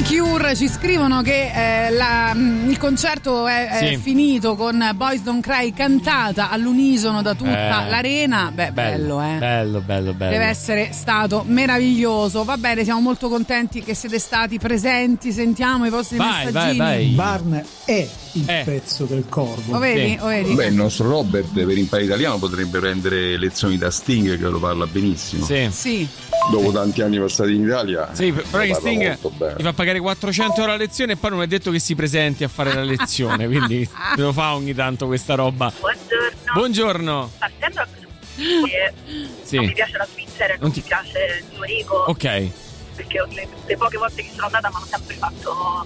I Cure ci scrivono che il concerto è finito con Boys Don't Cry cantata all'unisono da tutta l'arena. Bello. Deve essere stato meraviglioso. Va bene, siamo molto contenti che siete stati presenti. Sentiamo i vostri messaggini. Vai. Barn è il pezzo del corvo. Lo vedi? Beh, il nostro Robert per imparare italiano potrebbe prendere lezioni da Sting, che lo parla benissimo. Sì. Dopo tanti anni passati in Italia. Sì, però che Sting ti fa pagare 400 euro a lezione e poi non è detto che si presenti a fare la lezione, quindi lo fa ogni tanto questa roba. Buongiorno. Partendo da che non mi piace la Svizzera e non mi piace Zurigo. Ok. Perché le poche volte che sono andata mi hanno sempre fatto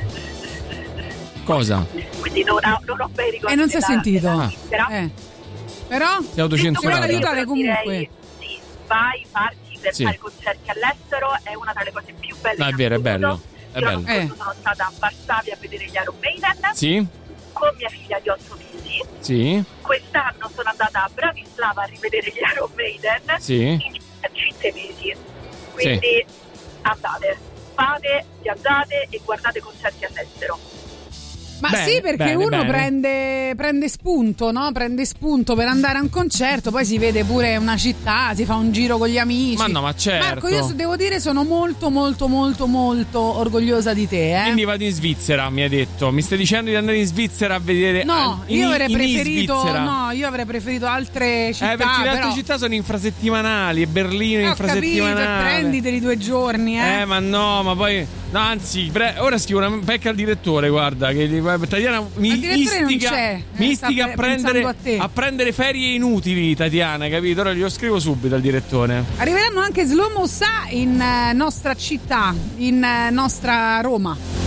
cosa? Quindi non ho bei ricordi. E non si è sentito. Però si è autocensurato. Aiutare comunque. Sì, vai, parti per fare concerti all'estero, è una tra le cose più belle. È vero, è bello. È bello. Sono stata a Varsavia a vedere gli Iron Maiden. Sì. Con mia figlia di 8 mesi. Sì. Quest'anno sono andata a Bratislava a rivedere gli Iron Maiden. Sì. In 5 mesi. Quindi andate, fate, viaggiate e guardate concerti all'estero. Ma sì, perché uno prende spunto, no? Prende spunto per andare a un concerto, poi si vede pure una città, si fa un giro con gli amici. Ma no, ma certo. Marco, io devo dire sono molto molto molto molto orgogliosa di te, Quindi vado in Svizzera, mi hai detto. Mi stai dicendo di andare in Svizzera a vedere? No, io avrei preferito altre città. Perché le altre però città sono infrasettimanali, e Berlino è infrasettimanale. Ho capito, prenditeli 2 giorni, ma no, ma poi no, anzi, ora scrivo una pecca al direttore, guarda, che Tatiana mi istiga a prendere ferie inutili, Tatiana, capito? Ora glielo scrivo subito al direttore. Arriveranno anche Slow Mo Sa in nostra città, in nostra Roma.